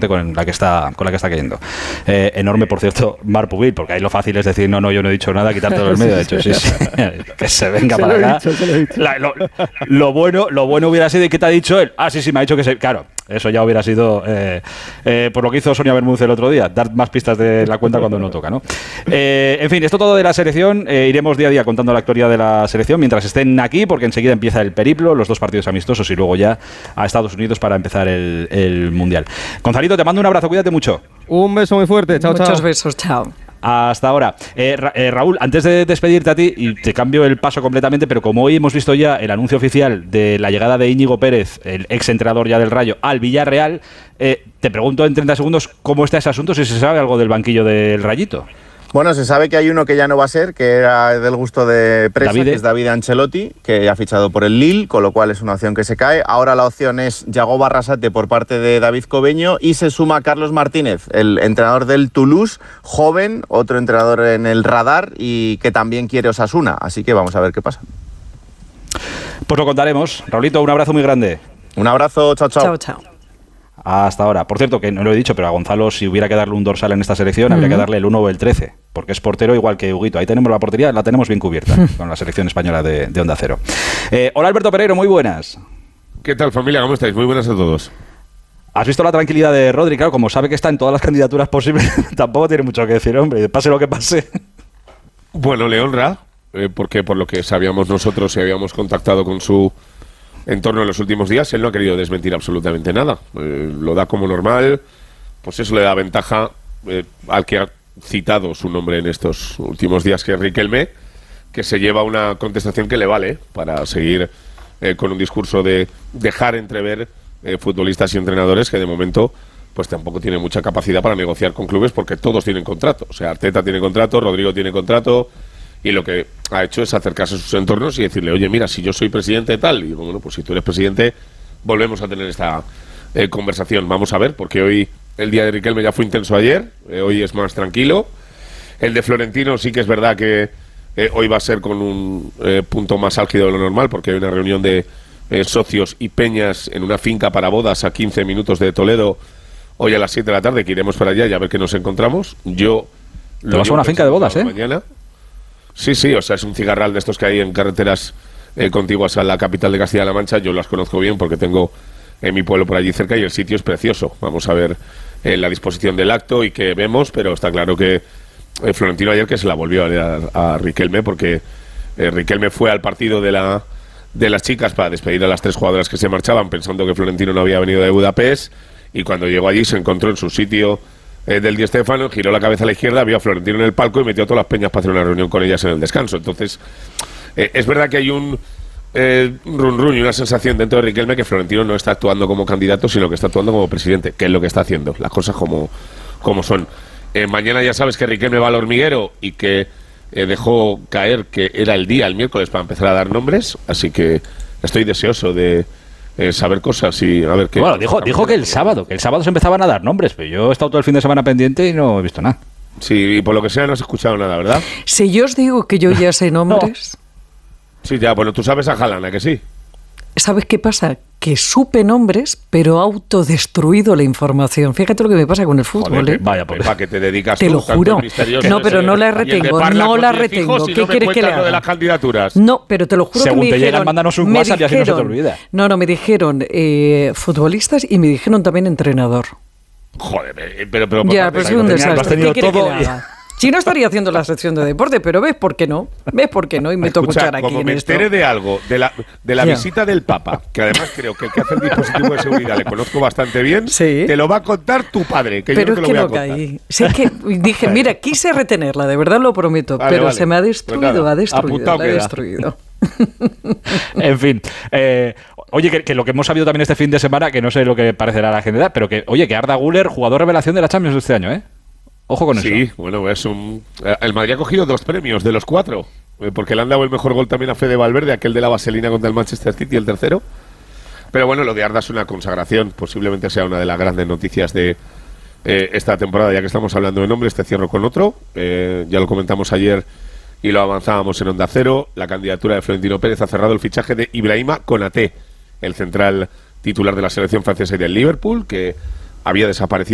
suerte con la que está cayendo. Enorme, por cierto, Marc Pubil, porque ahí lo fácil es decir, no, yo no he dicho nada, quitártelo del medio. De hecho, sí, que se venga para acá. Lo bueno hubiera sido, ¿y qué te ha dicho él? Sí, me ha dicho que se... Claro, eso ya hubiera sido, por lo que hizo Sonia Bermúdez el otro día, dar más pistas de la cuenta cuando no toca, ¿no? En fin, esto todo de la selección, iremos día a día contando la actualidad de la selección mientras estén aquí, porque enseguida empieza el periplo, los 2 partidos amistosos y luego ya a Estados Unidos para empezar el Mundial. Gonzalito, te mando un abrazo, cuídate mucho. Un beso muy fuerte, chao. Muchos besos, chao. Hasta ahora. Raúl, antes de despedirte a ti, y te cambio el paso completamente, pero como hoy hemos visto ya el anuncio oficial de la llegada de Íñigo Pérez, el ex entrenador ya del Rayo, al Villarreal, te pregunto en 30 segundos cómo está ese asunto, si se sabe algo del banquillo del Rayito. Bueno, se sabe que hay uno que ya no va a ser, que era del gusto de Presa, que es David Ancelotti, que ha fichado por el Lille, con lo cual es una opción que se cae. Ahora la opción es Yago Arrasate por parte de David Cobeño y se suma Carlos Martínez, el entrenador del Toulouse, joven, otro entrenador en el radar y que también quiere Osasuna. Así que vamos a ver qué pasa. Pues lo contaremos. Raulito, un abrazo muy grande. Un abrazo, chao. Chao. Hasta ahora. Por cierto, que no lo he dicho, pero a Gonzalo, si hubiera que darle un dorsal en esta selección, habría que darle el 1 o el 13, porque es portero igual que Huguito. Ahí tenemos la portería, la tenemos bien cubierta con la selección española de Onda Cero. Hola, Alberto Pereiro, muy buenas. ¿Qué tal, familia? ¿Cómo estáis? Muy buenas a todos. ¿Has visto la tranquilidad de Rodri? Claro, como sabe que está en todas las candidaturas posibles, tampoco tiene mucho que decir, hombre, pase lo que pase. Bueno, le honra, porque por lo que sabíamos nosotros y habíamos contactado con su entorno en los últimos días, él no ha querido desmentir absolutamente nada. Lo da como normal, pues eso le da ventaja al que ha citado su nombre en estos últimos días, que es Riquelme, que se lleva una contestación que le vale para seguir con un discurso de dejar entrever futbolistas y entrenadores que de momento pues tampoco tienen mucha capacidad para negociar con clubes, porque todos tienen contrato. O sea, Arteta tiene contrato, Rodrigo tiene contrato, y lo que ha hecho es acercarse a sus entornos y decirle, oye, mira, si yo soy presidente tal, y digo, bueno, pues si tú eres presidente, volvemos a tener esta conversación. Vamos a ver, porque hoy el día de Riquelme ya fue intenso ayer, hoy es más tranquilo. El de Florentino sí que es verdad que hoy va a ser con un punto más álgido de lo normal, porque hay una reunión de socios y peñas en una finca para bodas a 15 minutos de Toledo, hoy a las 7 de la tarde, que iremos para allá y a ver qué nos encontramos. Yo ¿te vas a una finca de bodas, mañana. Sí, o sea, es un cigarral de estos que hay en carreteras contiguas a la capital de Castilla-La Mancha. Yo las conozco bien porque tengo mi pueblo por allí cerca y el sitio es precioso. Vamos a ver la disposición del acto y qué vemos, pero está claro que Florentino ayer que se la volvió a Riquelme, porque Riquelme fue al partido de las chicas para despedir a las 3 jugadoras que se marchaban, pensando que Florentino no había venido de Budapest, y cuando llegó allí se encontró en su sitio del Di Stéfano, giró la cabeza a la izquierda, vio a Florentino en el palco y metió a todas las peñas para hacer una reunión con ellas en el descanso. Entonces, es verdad que hay un run y una sensación dentro de Riquelme que Florentino no está actuando como candidato, sino que está actuando como presidente, que es lo que está haciendo, las cosas como son. Mañana ya sabes que Riquelme va al hormiguero y que dejó caer que era el miércoles, para empezar a dar nombres, así que estoy deseoso de saber cosas y a ver qué... Bueno, dijo que el sábado se empezaban a dar nombres, pero yo he estado todo el fin de semana pendiente y no he visto nada. Sí, y por lo que sea no has escuchado nada, ¿verdad? Si yo os digo que yo ya sé nombres... No. Sí, ya, bueno, tú sabes a Jalana, ¿que sí? ¿Sabes qué pasa? Que supe nombres, pero autodestruido la información. Fíjate lo que me pasa con el fútbol. Joder, vaya, pues ¿para qué te dedicas te tú? Lo juro. No, pero no la retengo. No la retengo. ¿Qué quieres que le haga? De las candidaturas. No, pero te lo juro. Según que me te dijeron, llegan, mándanos un WhatsApp y así no se te olvida. No, me dijeron futbolistas y me dijeron también entrenador. Joder, pero ya, pero soy un desastre. ¿Qué quieres todo? Si no estaría haciendo la sección de deporte, pero ¿ves por qué no? Y me toca escuchar aquí como en me esto. entere de algo, de la visita del Papa, que además creo que el que hace el dispositivo de seguridad le conozco bastante bien, sí. Te lo va a contar tu padre, que pero yo no te lo voy a contar. Caí. Sé que dije, mira, quise retenerla, de verdad lo prometo, pero se me ha destruido, pues ha destruido. En fin, oye, que lo que hemos sabido también este fin de semana, que no sé lo que parecerá a la gente, pero que Arda Güler, jugador revelación de la Champions de este año, Ojo con eso. Sí, bueno, el Madrid ha cogido 2 premios de los 4, porque le han dado el mejor gol también a Fede Valverde, aquel de la vaselina contra el Manchester City, el tercero. Pero bueno, lo de Arda es una consagración, posiblemente sea una de las grandes noticias de esta temporada, ya que estamos hablando de nombres. Te cierro con otro, ya lo comentamos ayer y lo avanzábamos en Onda Cero. La candidatura de Florentino Pérez ha cerrado el fichaje de Ibrahima Konaté, el central titular de la selección francesa y del Liverpool, que había desaparecido